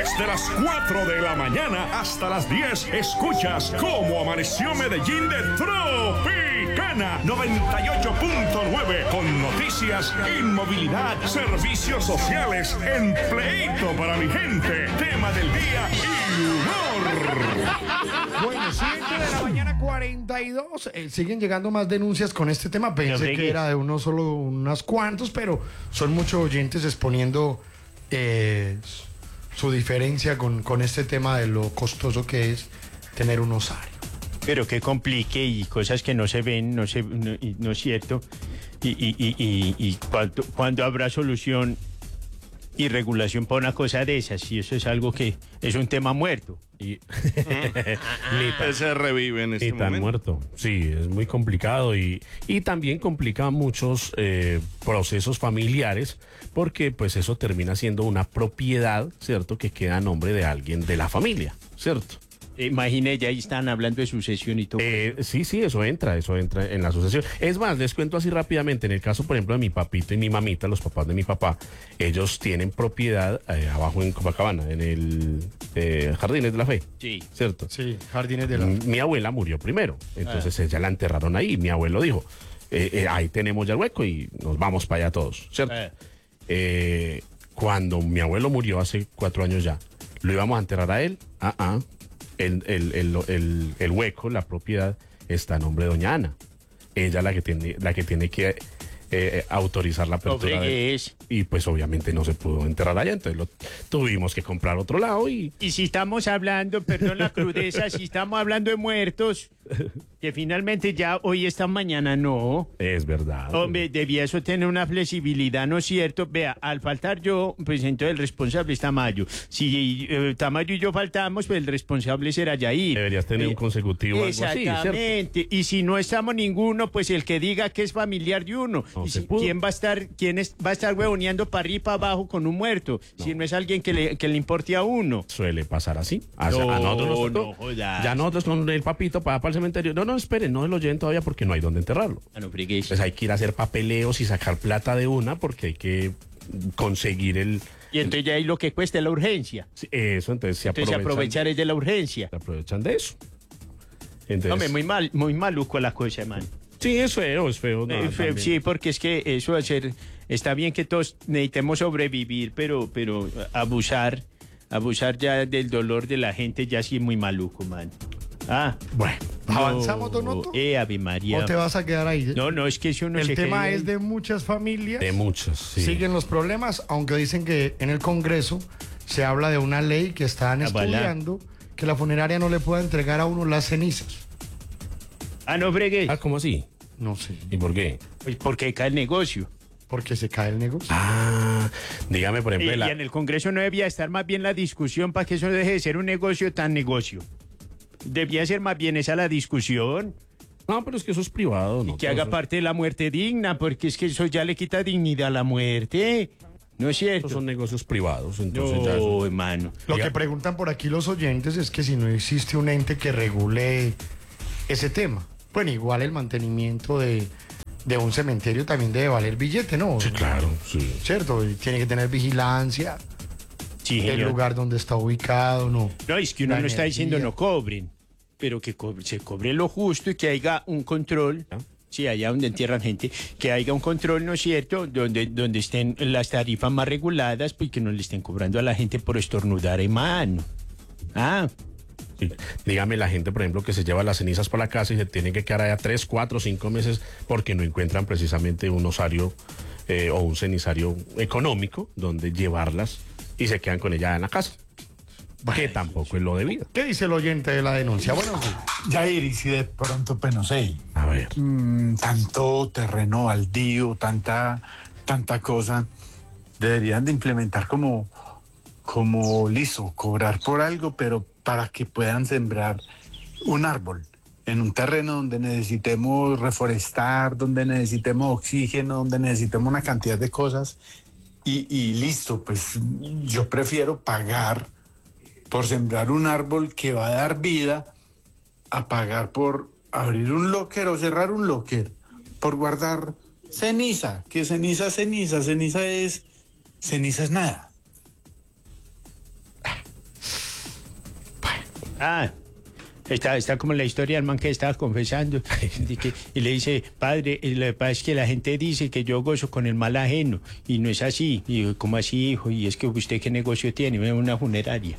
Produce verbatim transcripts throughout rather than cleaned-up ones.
Desde las cuatro de la mañana hasta las diez, escuchas Cómo Amaneció Medellín de Tropicana noventa y ocho punto nueve, con noticias, inmovilidad, servicios sociales, empleito para mi gente, tema del día y humor. Bueno, siete de la mañana, cuarenta y dos. Eh, siguen llegando más denuncias con este tema. Pensé que era de uno solo, unas cuantos, pero son muchos oyentes exponiendo eh, su diferencia con, con este tema de lo costoso que es tener un osario. Pero que complique y cosas que no se ven, no, se, no, no es cierto. Y, y, y, y, y cuando, cuando habrá solución y regulación para una cosa de esas, y eso es algo que es un tema muerto. Y ni tan, se revive en este ni tan momento. muerto. Sí, es muy complicado y, y también complica muchos eh, procesos familiares, porque pues eso termina siendo una propiedad, ¿cierto?, que queda a nombre de alguien de la familia, ¿cierto? Imagine, ya ahí están hablando de sucesión y todo. Eh, sí, sí, eso entra, eso entra en la sucesión. Es más, les cuento así rápidamente, en el caso, por ejemplo, de mi papito y mi mamita, los papás de mi papá, ellos tienen propiedad eh, abajo en Copacabana, en el eh, Jardines de la Fe. Sí. ¿Cierto? Sí, Jardines de la Mi, mi abuela murió primero, entonces ah. ella la enterraron ahí. Mi abuelo dijo, eh, eh, ahí tenemos ya el hueco y nos vamos para allá todos, ¿cierto? Ah. Eh, cuando mi abuelo murió hace cuatro años ya, ¿lo íbamos a enterrar a él? Ah, ah. El, el, el, el, el hueco, la propiedad, está a nombre de doña Ana. Ella la que tiene, la que tiene que eh, autorizar la apertura. De, es. Y pues obviamente no se pudo enterrar allá, entonces lo tuvimos que comprar otro lado. Y, y si estamos hablando, perdón la crudeza, si estamos hablando de muertos, que finalmente ya hoy, esta mañana no. Es verdad. Hombre, debía eso tener una flexibilidad, ¿no es cierto? Vea, al faltar yo, pues entonces el responsable es Tamayo. Si eh, Tamayo y yo faltamos, pues el responsable será Yair. Deberías tener eh, un consecutivo. Exactamente. Algo así, y si no estamos ninguno, pues el que diga que es familiar de uno. No y se si, pudo. ¿Quién va a estar, quién es, va a estar huevoneando para arriba y para abajo con un muerto? No. Si no es alguien que le, que le importe a uno. Suele pasar así. A, no, a nosotros nos tocó. No jodas. Ya nosotros con el papito para, para el cementerio. No, no, esperen, no lo lleven todavía porque no hay dónde enterrarlo. Ah, no, pues hay que ir a hacer papeleos y sacar plata de una porque hay que conseguir el... Y entonces ya hay lo que cuesta la urgencia. Sí, eso, entonces se entonces aprovechan. aprovechar es de la urgencia. Se aprovechan de eso. Entonces... Hombre, muy mal, muy maluco la cosa, man. Sí, es feo, es feo. No, eh, feo sí, porque es que eso va a ser... Está bien que todos necesitemos sobrevivir, pero, pero abusar, abusar ya del dolor de la gente ya sí es muy maluco, man. Ah, bueno, ¿avanzamos, Don Otto? Eh, Ave María. ¿O te vas a quedar ahí? No, no, es que eso no El se tema quede es ahí. de muchas familias. De muchas, sí. Siguen los problemas, aunque dicen que en el Congreso se habla de una ley que están estudiando, que la funeraria no le pueda entregar a uno las cenizas. Ah, no fregué. Ah, ¿cómo así? No sé. ¿Y por qué? Pues porque cae el negocio. Porque se cae el negocio. Ah, dígame, por ejemplo... Y, la... y en el Congreso no debía estar más bien la discusión para que eso deje de ser un negocio tan negocio. Debía ser más bien esa la discusión. No, pero es que eso es privado, ¿no? Y que haga eso... parte de la muerte digna, porque es que eso ya le quita dignidad a la muerte. ¿No es cierto? Esos son negocios privados, entonces no, ya... No, hermano. Lo Diga... que preguntan por aquí los oyentes es que si no existe un ente que regule ese tema. Bueno, igual el mantenimiento de, de un cementerio también debe valer billete, ¿no? Sí, claro, sí. ¿Cierto? Y tiene que tener vigilancia. Sí, el señor. lugar donde está ubicado, ¿no? No, es que uno La no está energía. diciendo no cobren, pero que co se cobre lo justo y que haya un control. ¿No? Sí, allá donde entierran gente, que haya un control, ¿no es cierto? Donde, donde estén las tarifas más reguladas, pues que no le estén cobrando a la gente por estornudar, hermano. Ah. Sí. Dígame, la gente, por ejemplo, que se lleva las cenizas para la casa y se tiene que quedar allá tres, cuatro, cinco meses porque no encuentran precisamente un osario eh, o un cenizario económico donde llevarlas y se quedan con ella en la casa. Bueno, que tampoco es lo debido. ¿Qué dice el oyente de la denuncia? Bueno, Jair, y si de pronto, pues no sé, a ver, mmm, tanto terreno baldío, tanta, tanta cosa, deberían de implementar como, como listo, cobrar por algo, pero para que puedan sembrar un árbol en un terreno donde necesitemos reforestar, donde necesitemos oxígeno, donde necesitemos una cantidad de cosas y, y listo, pues yo prefiero pagar por sembrar un árbol que va a dar vida a pagar por abrir un locker o cerrar un locker, por guardar ceniza, que ceniza es ceniza, ceniza es, ceniza es nada. Ah, está, está como la historia del man que estaba confesando. de que- y le dice, padre, eh, lo que pasa es que la gente dice que yo gozo con el mal ajeno. Y no es así. Y yo, ¿cómo así, hijo? Y es que usted, ¿qué negocio tiene? Una funeraria.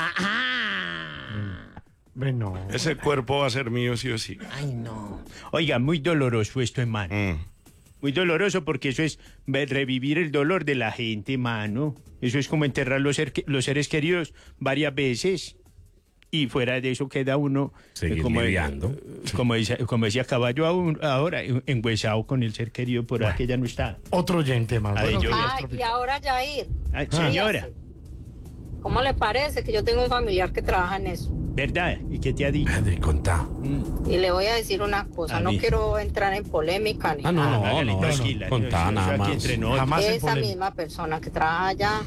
Bueno, Ese cuerpo va a ser mío sí o sí. Ay, no. Oiga, muy doloroso esto, hermano. Mm. Muy doloroso porque eso es ver- revivir el dolor de la gente, mano. Eso es como enterrar los, ser- los seres queridos varias veces. Y fuera de eso queda uno... Seguir como, lidiando. como, dice- como decía Caballo aún- ahora, engüesado con el ser querido por ahí que ya no está. otro oyente más. Ay, Buenos yo- días, Ay, y Tropical. ahora Yair, Ay, señora, ¿cómo le parece que yo tengo un familiar que trabaja en eso? ¿verdad? ¿Y qué te ha dicho? Madre, contá. Y le voy a decir una cosa, A no mí. quiero entrar en polémica ni Ah, no, nada. no, Hágale, no, tranquila, no, contá yo- yo nada aquí más. entre nos. Jamás en Esa polémica. misma persona que trabaja allá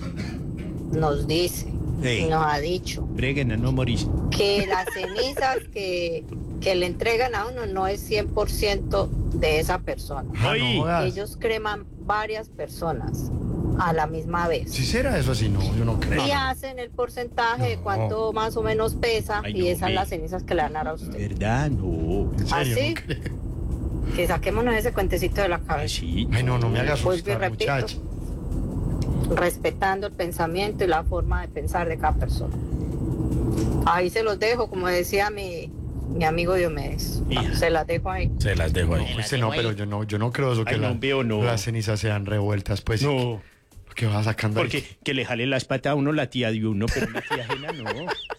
nos dice, Sí. y nos ha dicho, Breguen a no morir. que las cenizas que, que le entregan a uno no es cien por ciento de esa persona. Ah, no Oye, jodas. Ellos creman varias personas a la misma vez. Si será eso así, no, yo no creo. Y hacen el porcentaje de cuánto más o menos pesa Ay, y no, esas son ve. las cenizas que le van a dar a usted. ¿verdad? No. En serio, ¿Así? no creo. Que saquémonos ese cuentecito de la cabeza, Así. Ay, no, no me hagas Vuelvo y asustar, repito. muchacha. respetando el pensamiento y la forma de pensar de cada persona. Ahí se los dejo, como decía mi, mi amigo Diomedes. Hija. Se las dejo ahí. Se las dejo ahí. Pues, no, pero yo no, yo no creo eso que Ay, no, la- veo, no. las cenizas sean revueltas, pues. No. Lo que va sacando ahí. Porque que le jale las patas a uno la tía de uno, pero la tía ajena no.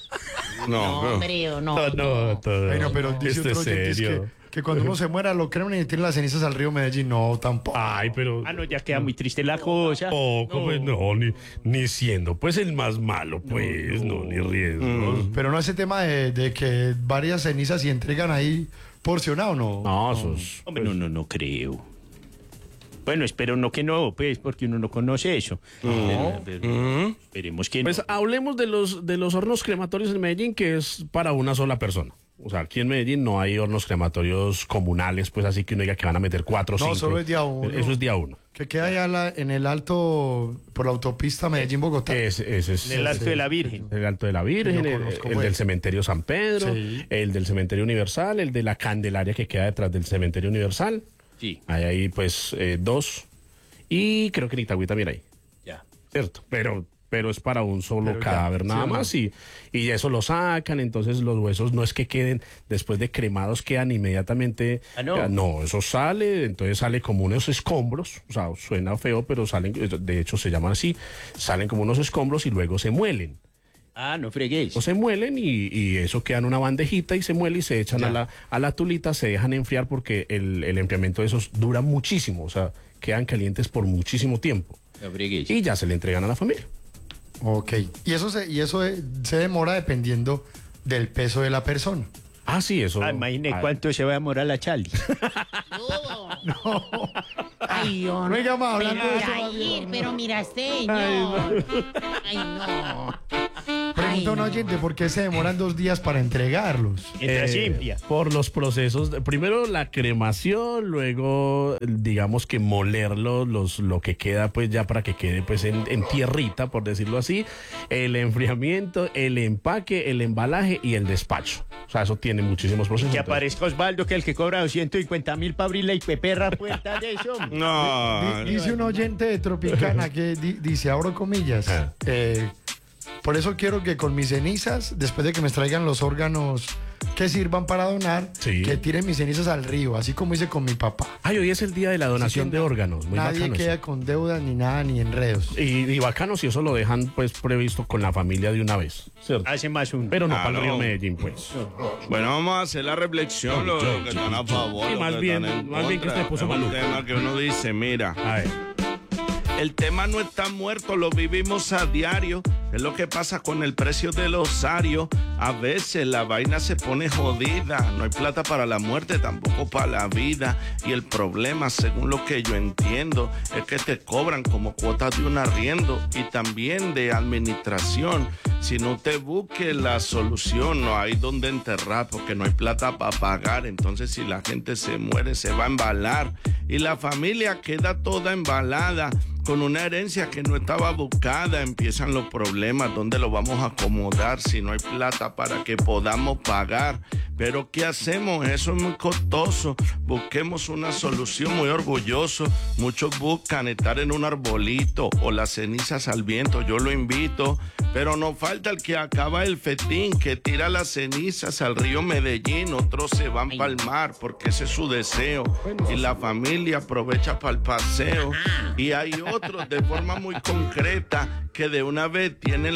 No, no. Hombre, no. No, no, todo. Ay, no, pero dice Esto otro es oyente es que, serio. que cuando uno se muera lo cremen y tienen las cenizas al río Medellín. No, tampoco. Ay, pero... Ah, no, ya queda muy triste la cosa. Poco, pues no, ni, ni siendo pues el más malo, pues, no, ni riesgos. Pero no ese tema de, de que varias cenizas y entregan ahí porcionado, no. No, esos... Hombre, no, no, no creo. Bueno, espero no que no, pues, porque uno no conoce eso. Pero- pero- Esperemos que Pues no. hablemos de los, de los hornos crematorios en Medellín, que es para una sola persona. O sea, aquí en Medellín no hay hornos crematorios comunales, pues así que uno diga que van a meter cuatro o No, cinco. solo es día uno. Eso es día uno. Que queda allá la- en el alto, por la autopista Medellín-Bogotá. Ese, ese es En el Alto de la Virgen. el Alto de la Virgen, Yo el, conozco, el güey. del Cementerio San Pedro, Sí. el del Cementerio Universal, el de la Candelaria que queda detrás del Cementerio Universal. Sí, Hay ahí pues eh, dos. Y creo que en Itagüí también hay. ya. Cierto, pero, pero es para un solo Pero ya, cadáver nada ¿sí o no? más y, y eso lo sacan, entonces los huesos no es que queden, después de cremados quedan inmediatamente, Ah, ¿no? no, eso sale, entonces sale como unos escombros, o sea, suena feo, pero salen, de hecho se llaman así, salen como unos escombros y luego se muelen. Ah, no freguéis. O se muelen y, y eso queda en una bandejita y se muele y se echan a la, a la tulita, se dejan enfriar porque el, el enfriamiento de esos dura muchísimo, o sea, quedan calientes por muchísimo tiempo. No freguéis. Y ya se le entregan a la familia. Ok. Y eso, se, y eso eh, se demora dependiendo del peso de la persona. Ah, sí, eso. Ah, imagine ah, cuánto se va a demorar la Charlie. Ay, yo No digamos hablando pero, de eso, Yair, pero mira, señor. Ay, no. Pregunta a un oyente por qué se demoran dos días para entregarlos. Mientras eh, limpia. Por los procesos, de- primero la cremación, luego digamos que molerlo, los, lo que queda pues ya para que quede pues en, en tierrita, por decirlo así, el enfriamiento, el empaque, el embalaje y el despacho. O sea, eso tiene muchísimos procesos. Que entonces- aparezca Osvaldo, que el que cobra doscientos cincuenta mil para abrir la perra puerta de eso. No. Di- Dice un oyente de Tropicana que di- dice, abro comillas, Ah. eh, por eso quiero que con mis cenizas, después de que me traigan los órganos que sirvan para donar, Sí. que tiren mis cenizas al río, así como hice con mi papá. Ay, hoy es el día de la donación Así que de órganos. Muy Nadie bacano eso. queda con deudas ni nada, ni enredos. Y, y bacano si eso lo dejan pues previsto con la familia de una vez. ¿cierto? Hace más un. Pero no Ah, para el no. Río Medellín, pues. Bueno, vamos a hacer la reflexión, los que están a favor. Sí, los más que bien- están en más bien que contra. se puso Es un maluco. tema que uno dice, mira, A ver. el tema no está muerto, lo vivimos a diario. Es lo que pasa con el precio del osario. A veces la vaina se pone jodida. No hay plata para la muerte, tampoco para la vida. Y el problema, según lo que yo entiendo, es que te cobran como cuotas de un arriendo y también de administración. Si no te busques la solución, no hay donde enterrar porque no hay plata para pagar. Entonces, si la gente se muere, se va a embalar y la familia queda toda embalada. con una herencia que no estaba buscada. Empiezan los problemas, ¿dónde lo vamos a acomodar si no hay plata para que podamos pagar? Pero ¿qué hacemos? Eso es muy costoso. Busquemos una solución, muy orgulloso. Muchos buscan estar en un arbolito o las cenizas al viento, yo lo invito. Pero no falta el que acaba el fetín, que tira las cenizas al río Medellín. Otros se van para el mar porque ese es su deseo. Y la familia aprovecha para el paseo. Y hay otros de forma muy concreta que de una vez tienen